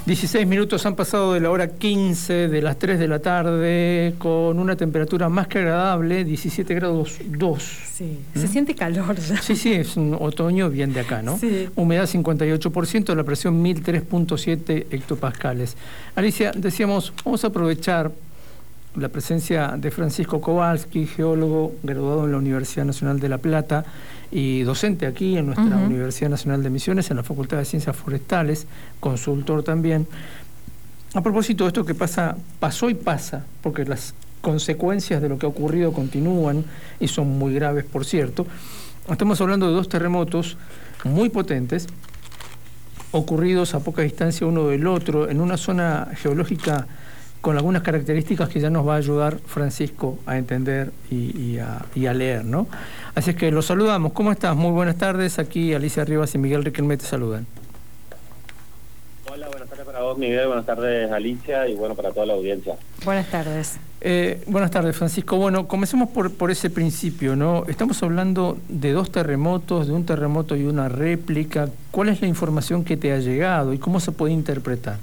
16 minutos han pasado de la hora 15 de las 3 de la tarde, con una temperatura más que agradable, 17 grados 2. Sí, se siente calor ya. Sí, es un otoño bien de acá, ¿no? Sí. Humedad 58%, la presión 1003.7 hectopascales. Alicia, decíamos, vamos a aprovechar la presencia de Francisco Kowalski, geólogo graduado en la Universidad Nacional de La Plata y docente aquí en nuestra Universidad Nacional de Misiones, en la Facultad de Ciencias Forestales, consultor también. A propósito de esto que pasó y pasa, porque las consecuencias de lo que ha ocurrido continúan y son muy graves, por cierto. Estamos hablando de dos terremotos muy potentes, ocurridos a poca distancia uno del otro, en una zona geológica con algunas características que ya nos va a ayudar Francisco a entender y a leer, ¿no? Así es que los saludamos. ¿Cómo estás? Muy buenas tardes. Aquí Alicia Rivas y Miguel Riquelme te saludan. Hola, buenas tardes para vos, Miguel. Buenas tardes, Alicia, y bueno, para toda la audiencia. Buenas tardes. Buenas tardes, Francisco. Bueno, comencemos por ese principio, ¿no? Estamos hablando de dos terremotos, de un terremoto y una réplica. ¿Cuál es la información que te ha llegado y cómo se puede interpretar?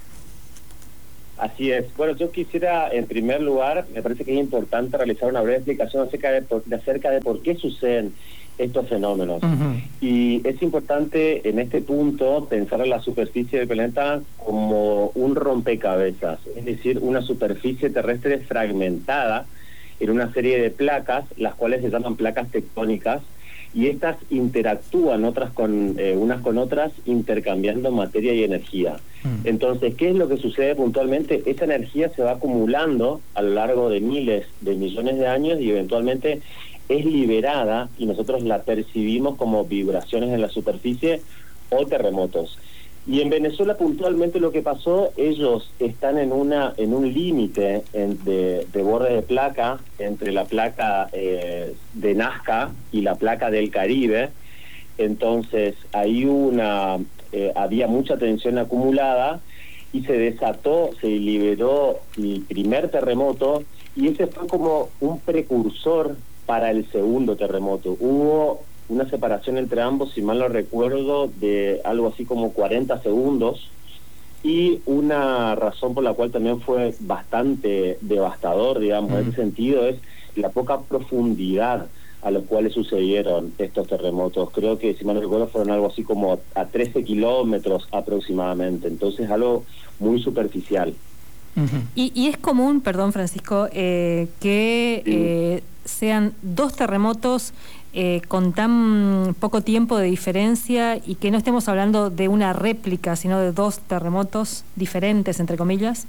Así es. Bueno, yo quisiera, en primer lugar, me parece que es importante realizar una breve explicación acerca de por qué suceden estos fenómenos. Y es importante en este punto pensar en la superficie del planeta como un rompecabezas, es decir, una superficie terrestre fragmentada en una serie de placas, las cuales se llaman placas tectónicas, y estas interactúan unas con otras, intercambiando materia y energía. Entonces, ¿qué es lo que sucede puntualmente? Esa energía se va acumulando a lo largo de miles de millones de años y eventualmente es liberada y nosotros la percibimos como vibraciones en la superficie o terremotos. Y en Venezuela puntualmente lo que pasó, ellos están en un límite de borde de placa entre la placa de Nazca y la placa del Caribe. Entonces ahí había mucha tensión acumulada y se liberó el primer terremoto, y ese fue como un precursor para el segundo terremoto. Hubo una separación entre ambos, si mal no recuerdo, de algo así como 40 segundos, y una razón por la cual también fue bastante devastador, digamos, en ese sentido, es la poca profundidad a los cuales sucedieron estos terremotos. Creo que, si mal no recuerdo, fueron algo así como a 13 kilómetros aproximadamente, entonces algo muy superficial. Y es común, perdón Francisco, que sean dos terremotos con tan poco tiempo de diferencia y que no estemos hablando de una réplica, sino de dos terremotos diferentes, entre comillas.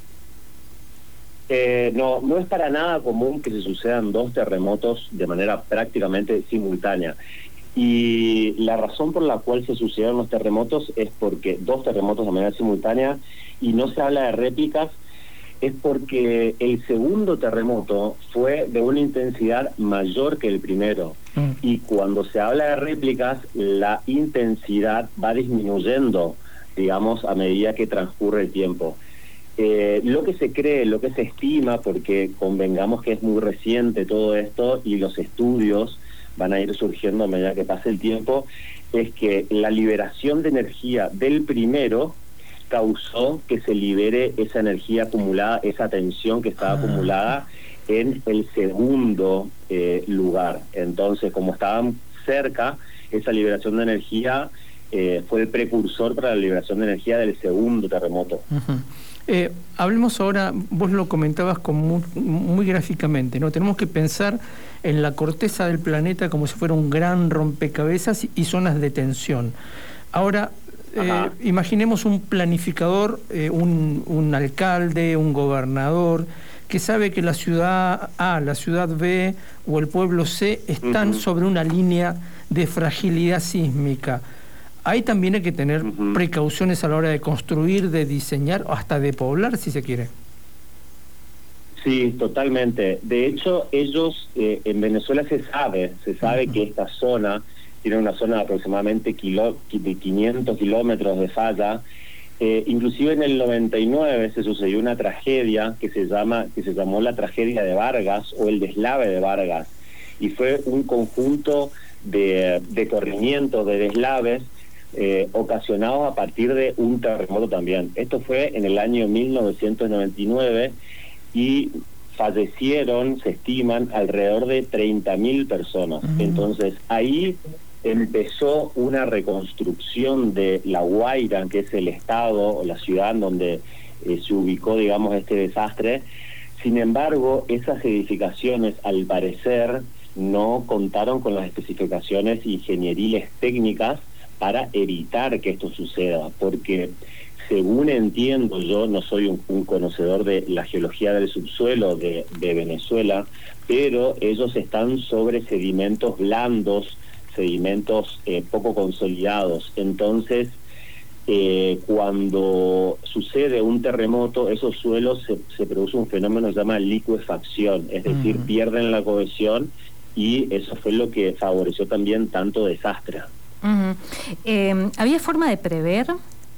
No es para nada común que se sucedan dos terremotos de manera prácticamente simultánea. Y la razón por la cual se sucedieron los terremotos es porque dos terremotos de manera simultánea, y no se habla de réplicas, es porque el segundo terremoto fue de una intensidad mayor que el primero. Y cuando se habla de réplicas, la intensidad va disminuyendo, digamos, a medida que transcurre el tiempo. Lo que se cree, lo que se estima, porque convengamos que es muy reciente todo esto y los estudios van a ir surgiendo a medida que pase el tiempo, es que la liberación de energía del primero causó que se libere esa energía acumulada, esa tensión que estaba acumulada en el segundo lugar. Entonces, como estaban cerca, esa liberación de energía fue el precursor para la liberación de energía del segundo terremoto. Hablemos ahora, vos lo comentabas muy gráficamente, ¿no? Tenemos que pensar en la corteza del planeta como si fuera un gran rompecabezas y zonas de tensión. Ahora, imaginemos un planificador, un alcalde, un gobernador, que sabe que la ciudad A, la ciudad B o el pueblo C están sobre una línea de fragilidad sísmica. Ahí también hay que tener precauciones a la hora de construir, de diseñar, o hasta de poblar, si se quiere. Sí, totalmente. De hecho, ellos, en Venezuela se sabe que esta zona tiene una zona de aproximadamente de 500 kilómetros de falla. Inclusive en el 99 se sucedió una tragedia que se llamó la tragedia de Vargas o el deslave de Vargas, y fue un conjunto de corrimientos, de deslaves, ocasionados a partir de un terremoto también. Esto fue en el año 1999 y fallecieron, se estiman, alrededor de 30.000 personas. Entonces, ahí empezó una reconstrucción de La Guaira, que es el estado o la ciudad donde se ubicó, digamos, este desastre. Sin embargo, esas edificaciones, al parecer, no contaron con las especificaciones ingenieriles técnicas para evitar que esto suceda, porque según entiendo, yo no soy un conocedor de la geología del subsuelo de Venezuela, pero ellos están sobre sedimentos blandos, sedimentos poco consolidados. Entonces, cuando sucede un terremoto, esos suelos se produce un fenómeno que se llama licuefacción, es decir, pierden la cohesión, y eso fue lo que favoreció también tanto desastre. ¿Había forma de prever?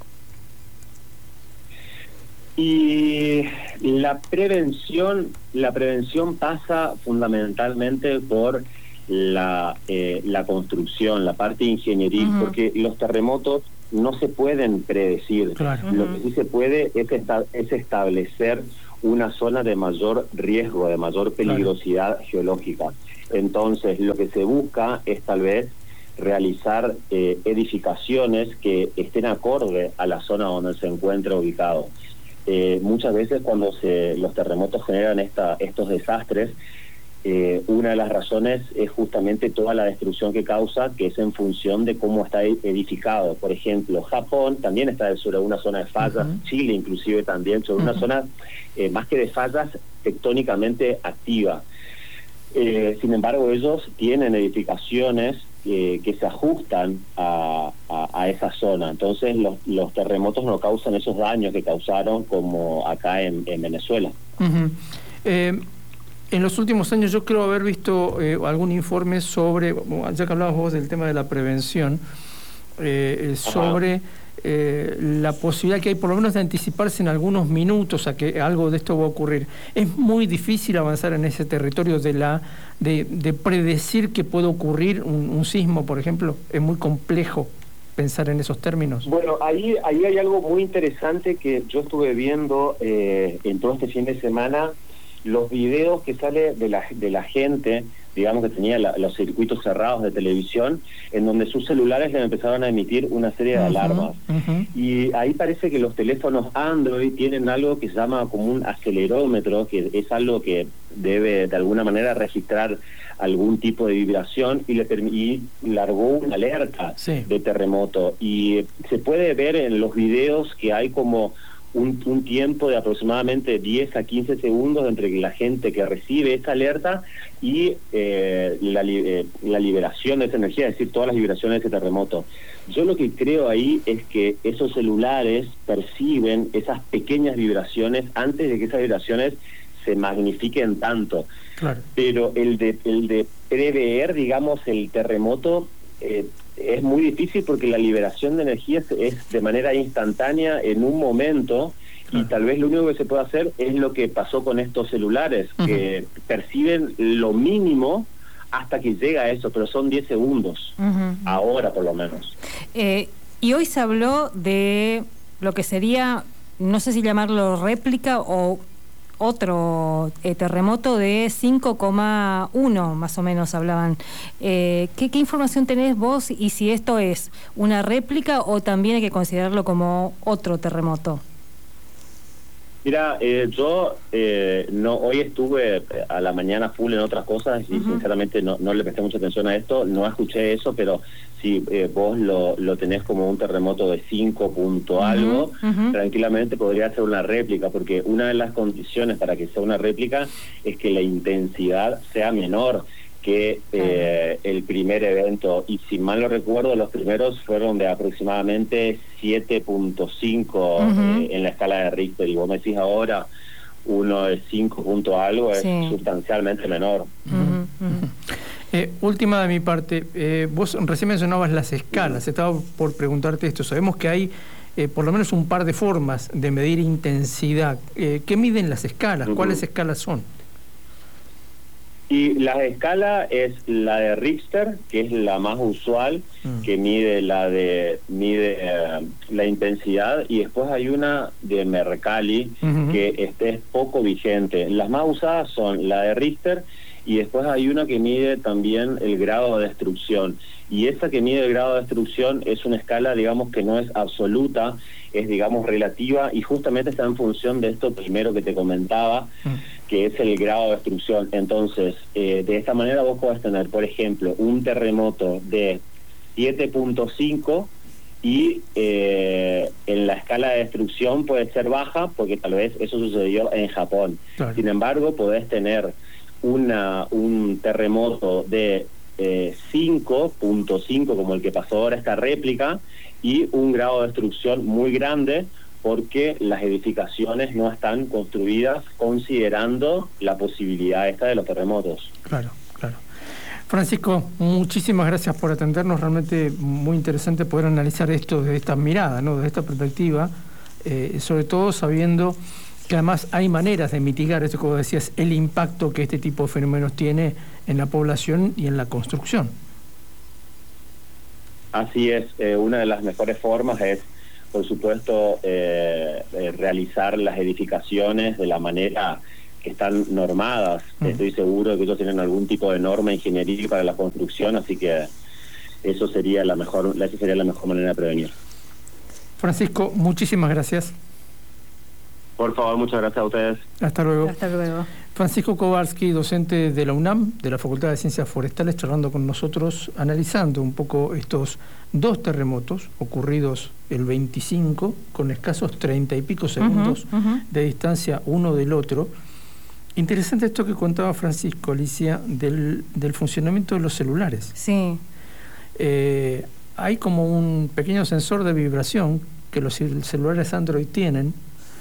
Y la prevención pasa fundamentalmente por la construcción, la parte ingenieril, porque los terremotos no se pueden predecir. Claro. Lo que sí se puede es establecer una zona de mayor riesgo, de mayor peligrosidad geológica. Entonces, lo que se busca es tal vez realizar edificaciones que estén acorde a la zona donde se encuentra ubicado. Muchas veces cuando los terremotos generan estos desastres, una de las razones es justamente toda la destrucción que causa, que es en función de cómo está edificado. Por ejemplo, Japón también está sobre una zona de fallas, Chile inclusive también sobre una zona más que de fallas tectónicamente activa. Sin embargo, ellos tienen edificaciones que se ajustan a esa zona. Entonces los terremotos no causan esos daños que causaron como acá en Venezuela. En los últimos años yo creo haber visto algún informe sobre, ya que hablabas vos del tema de la prevención, sobre la posibilidad que hay por lo menos de anticiparse en algunos minutos a que algo de esto va a ocurrir. Es muy difícil avanzar en ese territorio de predecir que puede ocurrir un sismo, por ejemplo. Es muy complejo pensar en esos términos. Bueno, ahí hay algo muy interesante que yo estuve viendo en todo este fin de semana. Los videos que sale de la gente, digamos, que tenía los circuitos cerrados de televisión, en donde sus celulares le empezaron a emitir una serie de alarmas. Y ahí parece que los teléfonos Android tienen algo que se llama como un acelerómetro, que es algo que debe de alguna manera registrar algún tipo de vibración, y largó una alerta de terremoto. Y se puede ver en los videos que hay como un tiempo de aproximadamente 10 a 15 segundos entre la gente que recibe esa alerta y la liberación de esa energía, es decir, todas las vibraciones de ese terremoto. Yo lo que creo ahí es que esos celulares perciben esas pequeñas vibraciones antes de que esas vibraciones se magnifiquen tanto. Claro. Pero el de prever, digamos, el terremoto es muy difícil, porque la liberación de energía es de manera instantánea en un momento, y tal vez lo único que se puede hacer es lo que pasó con estos celulares, que perciben lo mínimo hasta que llega a eso, pero son 10 segundos, ahora por lo menos. Y hoy se habló de lo que sería, no sé si llamarlo réplica o otro terremoto de 5,1 más o menos hablaban. ¿Qué información tenés vos, y si esto es una réplica o también hay que considerarlo como otro terremoto? Mira, yo hoy estuve a la mañana full en otras cosas y sinceramente no le presté mucha atención a esto, no escuché eso, pero si vos lo tenés como un terremoto de 5 punto algo, tranquilamente podría ser una réplica, porque una de las condiciones para que sea una réplica es que la intensidad sea menor que el primer evento, y si mal no recuerdo, los primeros fueron de aproximadamente 7.5 en la escala de Richter, y vos me decís ahora uno de 5 punto algo, es sustancialmente menor. Última de mi parte, vos recién mencionabas las escalas, estaba por preguntarte esto. Sabemos que hay por lo menos un par de formas de medir intensidad. ¿Qué miden las escalas? ¿Cuáles escalas son? Y la escala es la de Richter, que es la más usual, que mide la intensidad, y después hay una de Mercalli, que es poco vigente. Las más usadas son la de Richter, y después hay una que mide también el grado de destrucción. Y esa que mide el grado de destrucción es una escala, digamos, que no es absoluta, es, digamos, relativa, y justamente está en función de esto primero que te comentaba, que es el grado de destrucción. Entonces, de esta manera vos podés tener, por ejemplo, un terremoto de 7.5 y en la escala de destrucción puede ser baja, porque tal vez eso sucedió en Japón. Claro. Sin embargo, podés tener un terremoto de 5.5, como el que pasó ahora, esta réplica, y un grado de destrucción muy grande, porque las edificaciones no están construidas considerando la posibilidad esta de los terremotos. Claro, claro. Francisco, muchísimas gracias por atendernos. Realmente muy interesante poder analizar esto desde esta mirada, ¿no? Desde esta perspectiva, sobre todo sabiendo que además hay maneras de mitigar, esto como decías, el impacto que este tipo de fenómenos tiene en la población y en la construcción. Así es, una de las mejores formas es, por supuesto, realizar las edificaciones de la manera que están normadas. Estoy seguro de que ellos tienen algún tipo de norma ingenieril para la construcción, así que esa sería la mejor manera de prevenir. Francisco, muchísimas gracias. Por favor, muchas gracias a ustedes. Hasta luego. Hasta luego. Francisco Kowalski, docente de la UNAM, de la Facultad de Ciencias Forestales, charlando con nosotros, analizando un poco estos dos terremotos ocurridos el 25, con escasos 30 y pico segundos de distancia uno del otro. Interesante esto que contaba Francisco, Alicia, del funcionamiento de los celulares. Sí. Hay como un pequeño sensor de vibración que los celulares Android tienen,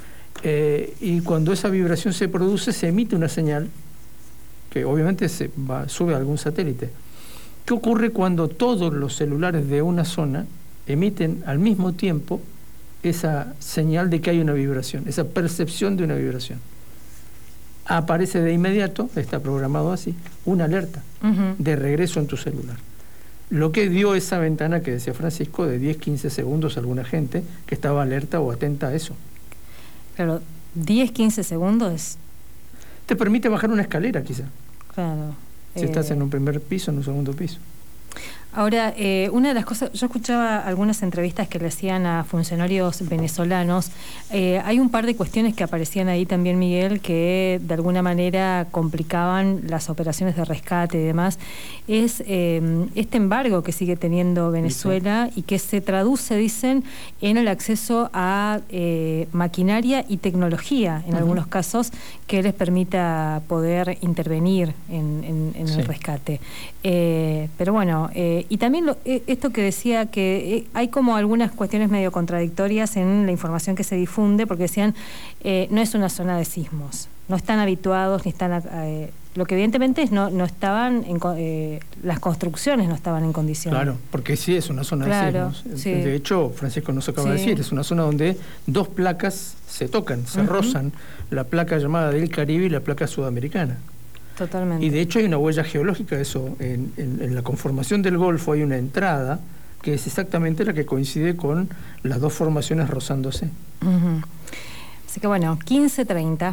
y cuando esa vibración se produce se emite una señal que obviamente sube a algún satélite. ¿Qué ocurre cuando todos los celulares de una zona emiten al mismo tiempo esa señal de que hay una vibración, esa percepción de una vibración? Aparece de inmediato, está programado así, una alerta de regreso en tu celular. Lo que dio esa ventana que decía Francisco de 10-15 segundos a alguna gente que estaba alerta o atenta a eso. Claro, 10-15 segundos. Te permite bajar una escalera, quizá. Claro. Si estás en un primer piso, en un segundo piso. Ahora, una de las cosas, yo escuchaba algunas entrevistas que le hacían a funcionarios venezolanos. Hay un par de cuestiones que aparecían ahí también, Miguel, que de alguna manera complicaban las operaciones de rescate y demás. Es este embargo que sigue teniendo Venezuela y que se traduce, dicen, en el acceso a maquinaria y tecnología, en algunos casos, que les permita poder intervenir en el rescate. Pero bueno, y también esto que decía que hay como algunas cuestiones medio contradictorias en la información que se difunde, porque decían, no es una zona de sismos, no están habituados, ni están... lo que evidentemente es no estaban, las construcciones no estaban en condiciones. Claro, porque sí es una zona de sismos. Sí. De hecho, Francisco nos acaba de decir, es una zona donde dos placas se tocan, se rozan, la placa llamada del Caribe y la placa sudamericana. Totalmente. Y de hecho hay una huella geológica de eso. En la conformación del Golfo hay una entrada que es exactamente la que coincide con las dos formaciones rozándose. Así que bueno, 15:30.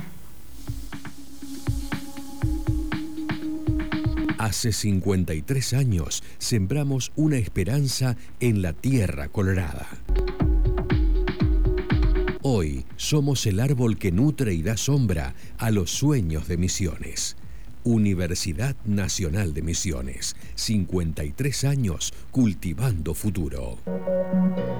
Hace 53 años sembramos una esperanza en la tierra colorada. Hoy somos el árbol que nutre y da sombra a los sueños de Misiones. Universidad Nacional de Misiones, 53 años cultivando futuro.